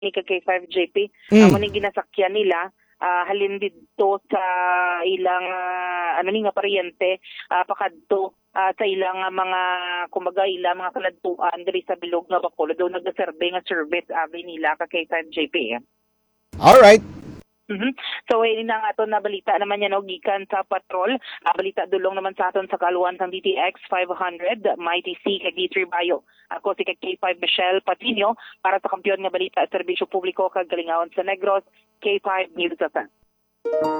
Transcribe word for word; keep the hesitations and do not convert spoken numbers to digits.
ni ka K five J P. Mm. Amo ni ginasakyan nila uh, halin dito sa ilang uh, ano ni nga paryente uh, pakadto uh, sa ilang uh, mga kumbaga ilang mga kaladtuan diri sa bilog nga Bacolod daw nagaserve nga service abi nila ka K five J P. All right. Mm-hmm. So, ini na nga ito na balita naman yan, no, gikan sa patrol. Uh, balita dulong naman sa aton sa kaluan ng D T X five hundred, Mighty C, kag D three Bayo. Ako si kag K five Michelle Patino para sa kampiyon nga balita at serbisyo publiko kag Galingawon sa Negros, K five News.